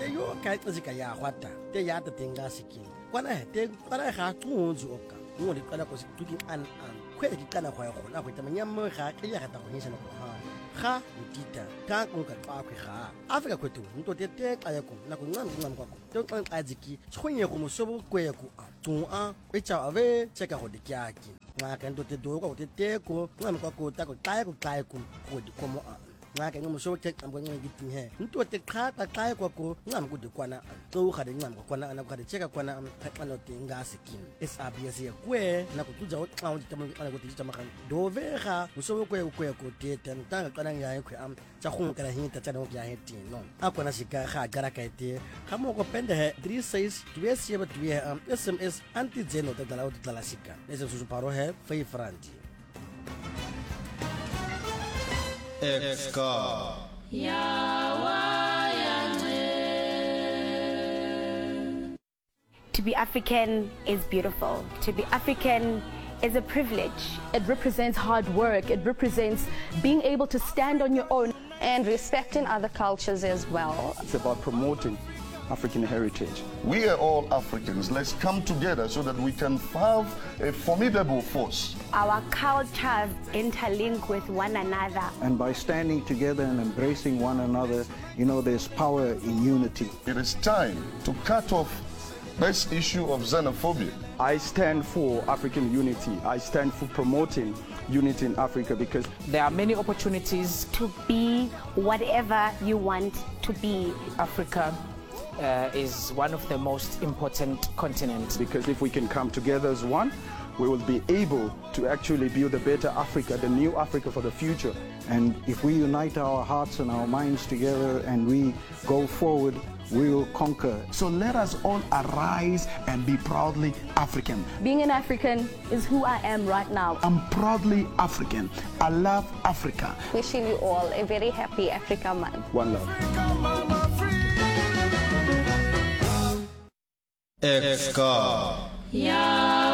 te yo ka tsika ya hwata te ya te tenga sikin kwana te para ga tsunzu oka mo di kana ko situki an kwele ki kana kwa go na go tamanya mo ga ke ya ta go nyesa no ga utita ka nka kwa ga Africa kwetu nto te xa yako na ku ngam kwako to xa aziki tshonye go mosobo kweko tun a echa ave cheka go dikyaki ngaka nto te do go te ko ngam kwako ta go xa ko go di komo a ngaka ngomosobo te xa ngwe ngithi he nto te xa kwako ngam go di kwana to ga di ngam kwana ana go di cheka kwana xa no te ngasikin SABC ye kwe na ku tuja o xa o ditamo ana go tijita makan dovega mosobo kweko te tanga kana ya kwe am tsa go kana hinta tsa no ya heti no akona sika ga gara ka ite ga mo go pende he 36 27 SMS anti zeno te dala o dala sika ese su paro he fei franti Exka To be African is beautiful. To be African is a privilege. It represents hard work. It represents being able to stand on your own. And respecting other cultures as well. It's about promoting African heritage. We are all Africans. Let's come together so that we can have a formidable force. Our cultures interlink with one another. And by standing together and embracing one another, you know, there's power in unity. It is time to cut off this issue of xenophobia. I stand for African unity. I stand for promoting unity in Africa because there are many opportunities to be whatever you want to be. Africa is one of the most important continents. Because if we can come together as one, we will be able to actually build a better Africa, the new Africa for the future. And if we unite our hearts and our minds together and we go forward, we will conquer. So let us all arise and be proudly African. Being an African is who I am right now. I'm proudly African. I love Africa. Wishing you all a very happy Africa Month. One love. Exka.